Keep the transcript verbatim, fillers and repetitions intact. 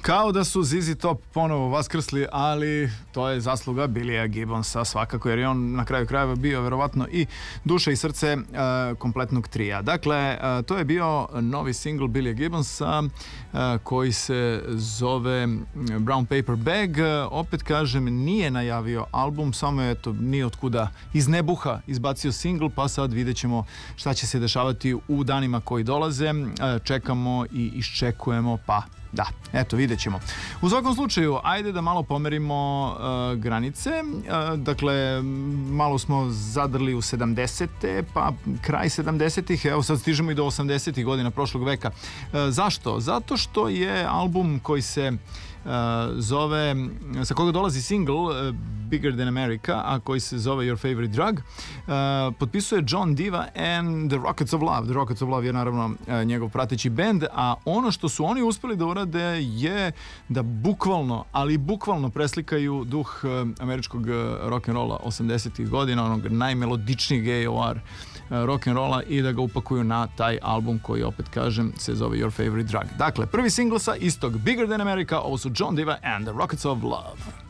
Kao da su Z Z Top ponovo vaskrsli, ali to je zasluga Billya Gibbonsa svakako, jer je on na kraju krajeva bio verovatno i duša i srce uh, kompletnog trija. Dakle, uh, to je bio novi singl Billya Gibbonsa uh, koji se zove Brown Paper Bag. Uh, opet kažem, nije najavio album, samo je to nije otkuda iz nebuha izbacio singl, pa sad vidjet ćemo šta će se dešavati u danima koji dolaze. Uh, čekamo i iščekujemo, pa da, eto, vidjet ćemo. U svakom slučaju, ajde da malo pomerimo uh, granice. Uh, dakle, malo smo zadrli u sedamdesete, pa kraj sedamdesetih, evo sad stižemo i do osamdesetih godina prošlog veka. Uh, zašto? Zato što je album koji se Uh, zove, sa koga dolazi single uh, Bigger Than America, a koji se zove Your Favorite Drug, uh, potpisuje John Diva and The Rockets of Love. The Rockets of Love je naravno uh, njegov prateći bend, a ono što su oni uspeli da urade je da bukvalno, ali bukvalno preslikaju duh uh, američkog uh, rock'n'rolla osamdesetih godina, onog najmelodičnijeg A O R rock'n'rolla, i da ga upakuju na taj album koji, opet kažem, se zove Your Favorite Drug. Dakle, prvi singl sa istog Bigger Than America, ovo su John Diva and The Rockets of Love.